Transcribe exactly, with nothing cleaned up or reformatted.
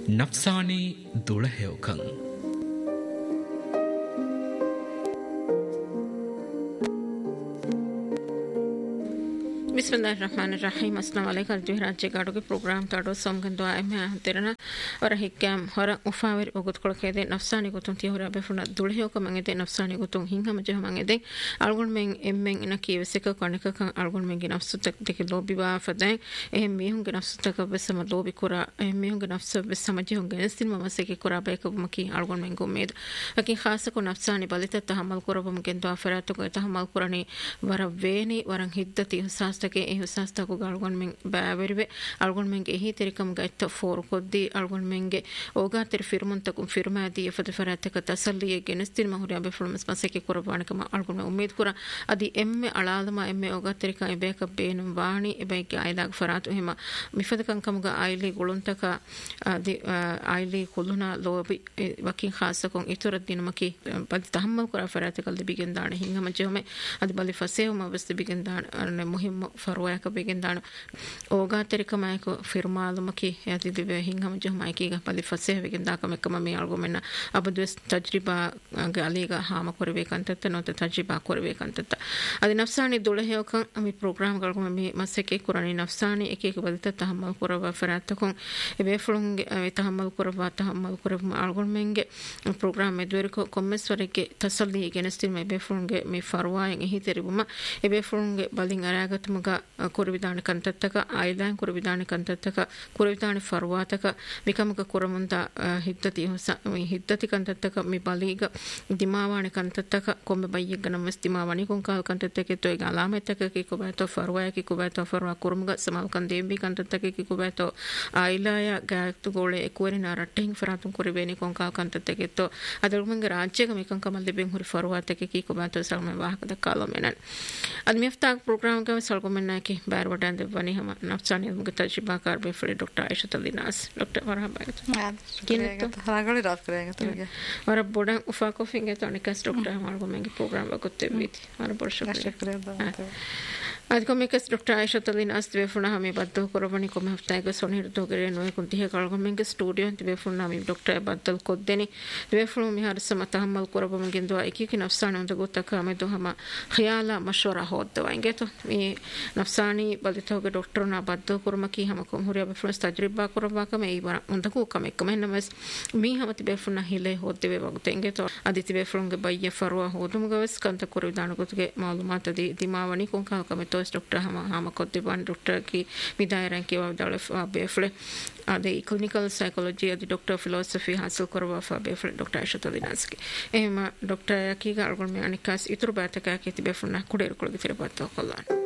ನಫ್ಸಾನಿ ದುಳಹೆವಕಂ बिस्मिल्लाहिर्रहमानिर्रहीम अस्सलाम वालेकुम जो राज्य गाड़ो के प्रोग्राम ताड़ो सोमगंदो आए में तेरना और हिक्कम हर उफावर ओगत कोड़के दे नफसानी को तुम ती हो रहा बेफुना दुल्हियों का मंगे दे नफसानी को तुम हिंगा मुझे मंगे दे अलगुन में एम्में इन की वैसे का करने का kan अलगुन में गिन अफसर तक देखे लोबी बा फदें एह में होंगे नफसर तक अब सम लोबी कोरा एह में होंगे नफसर बस समझे होंगे इस्तिन में मसे के कोरा बेक मकी अलगुन में गुमेद लेकिन खास को नफसानी बलित तहमल कोरा बमके दो अफरात को तहमल कोरा ने वरवेनी वरंग हिद्दती हुसास के ए हुसास्ता को अलगुन में बावरिवे अलगुन में ही तेरिकम गैत फोर कोद्दी अलगुन में ओगा तेर फिरमुन तक फिरमा दी फद फरात का तसल्ली गेनस्तिन महरिया बेफुलमस मसे के कुरबान कमा अलगुन में उम्मीद कुरा अदि एम्मे अलालमा एम्मे ओगा तेरिका एबेक बेन वाणी एबे के आइलाग फरात हेमा मिफद कंकम गा आइली गुलुन तक अदि आइली कुलुना लोबी वकिन खास को इतुर दिन मकी बद तहम्मल कुरा फरात कल बिगन दाण हिंगा मजे में अदि बलि फसे हम बस बिगन दाण अने मुहिम फरवाया का बिगन दाण ओगा तेरिका मैं को फिरमाल मकी यादी दिवे हिंगा मजे हम की गा बलि फसे बिगन दा का कम में अलगो में अब दुस तज्रिबा गालीगा हाम ಕೊರಬೇಕಂತ ನೋತ ತಜ್ರಿಬಾ ಕೊರಬೇಕಂತ ಅದು ನಫ್ಸಾನಿ ದುಳಹೆ ಕಂ ಅಮಿ ಪ್ರೋಗ್ರಾಮ್ ಗಳು ಮಿ ಮಸಕೆ ಕುರಾನಿ ನಫ್ಸಾನಿ ಏಕೇಕ ಬದತ ತಹಮ್ಮಲ್ ಕೊರವ ಫರಾತಕಂ ಎಬೆ ಫುಲುಂಗೆ ತಹಮ್ಮಲ್ ಕೊರವ ತಹಮ್ಮಲ್ ಕೊರವ ಅಲ್ಗೊನ್ ಮೆಂಗೆ ಪ್ರೋಗ್ರಾಮ್ ಮೆದುರಿ ಕೊಮ್ಮೆಸ್ವರೆಗೆ ತಸಲ್ಲಿ ಗೆನಸ್ತಿ ಎಬೆ ಫುಲುಂಗೆ ಮಿ ಫರ್ವಾಯಂ ಎಹಿ ತೆರಿಬುಮ ಎಬೆ ಫುಲುಂಗೆ ಬಲಿಂಗ ಅರಾಗತಮಗ ಕೊರವಿದಾನ ಕಂತತ್ತಕ ಐಲಾನ್ ಕೊರವಿದಾನ ಕಂತತ್ತಕ ಕೊರವಿದಾನ ಫರ್ವಾತಕ ಮಿಕಮಗ ಕೊರಮುಂತ ಹಿದ್ದತಿ ಹೊಸ ಹಿದ್ದತಿ ಕಂತತ್ತಕ ಮಿ ಬಲಿಗ ದಿಮಾವಾಣಿ ಕಂತತ್ತಕ ಕೊಮ್ಮೆ ಬಯ್ಯಗ ನಮಸ್ ದಿಮಾವಾಣಿ ಕೊಂಕಾಲ್ ಕಂತತ್ತಕೆ ತೋಯಗ ಅಲಾಮೆತ್ತಕ ಕಿ ಕೊಬಾತೋ ಫರ್ವಾಯ ಕಿ ಕೊಬಾತೋ ಫರ್ವಾ ಕುರುಮಗ ಸಮಾಲ್ ಕಂದೇಂಬಿ ಕಂತತ್ತಕೆ ಕಿ ಕೊಬಾತೋ ಐಲಾಯ ಗಾಯತು ಗೋಳೆ ಎಕ್ವರಿನ ರಟ್ಟಿಂಗ್ ಫರಾತುಂ ಕೊರಿಬೇನಿ ಕೊಂಕಾಲ್ ಕಂತತ್ತಕೆ ತೋ ಅದರುಮಂಗ ರಾಜ್ಯಗ ಮಿಕಂ ಕಮಲ್ ದೆಬೆಂ ಹುರಿ ಫರ್ವಾತಕೆ ಕಿ ಕೊಬಾತೋ ಸಲ್ಮ ವಾಹಕದ ಕಾಲಮೆನನ್ ಅದ್ ಮಿಫ್ತಾಕ್ ಪ್ರೋಗ್ರಾಮ್ ಗ ಸಲ್ಗೊಮೆನ್ನ ಕಿ ಬಾರ್ ವಡಾನ್ ದೆವನಿ ಹಮ ನಫ್ಸಾನಿ ಮುಗ ತಜ್ರಿಬಾ ಕಾರ ಬೆಫ್ರೆ ಡಾಕ್ಟರ್ ಆಯಿಷಾ ತಲಿನಾಸ್ ಡಾಕ್ಟರ್ ಮರಹಬಾ किन तो हागली रात करेंगे तो क्या और बोड़ा उफा को फिंगे तो निकास डॉक्टर हमारे को महंगे प्रोग्राम बकुत्ते भी थी और बहुत शुक्रिया आज को मैं कस डॉक्टर आयशा तलीन आज तबे फुना हमें बद्दल कोरबनी को मैं हफ्ते के सोनी रतो करे नोए कुंती है काल को मैं के स्टूडियो तबे फुना हमें डॉक्टर बद्दल को देनी तबे फुना में हर समय तहम्मल कोरब में गिंदो आई कि नफसानी उन तक तक हमें तो हम ख्याला मशवरा होत दवाएंगे तो ये नफसानी बलित हो के डॉक्टर ना बद्दल कोरम की हम को हुरिया बे फुना तजुर्बा कोरबा का मैं बार उन तक को मैं कमें नमस मी हम तबे फुना हिले होत दे वक्तेंगे तो आदित्य बे फुना के बయ్య फरवा होदुम गवस कंत कोरदान को के मालूमात दी दिमावनी को का कमें तो डॉक्टर हम हम को दिवान डॉक्टर की विदाय रैंक के वाले बेफले आदि क्लिनिकल साइकोलॉजी आदि डॉक्टर फिलॉसफी हासिल करवा फा बेफले डॉक्टर आयशा तलिनास के एमा डॉक्टर की गालगोन में अनिकास इतर बात का के बेफना कुडेर को के बात तो कलान